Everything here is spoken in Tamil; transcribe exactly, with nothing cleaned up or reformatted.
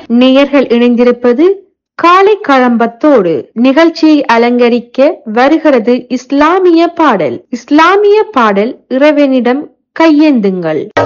நேயர்கள் இணைந்திருப்பது காலை கழம்பத்தோடு. நிகழ்ச்சியை அலங்கரிக்க வருகிறது இஸ்லாமிய பாடல். இஸ்லாமிய பாடல் இறைவனிடம் கையேந்துங்கள்.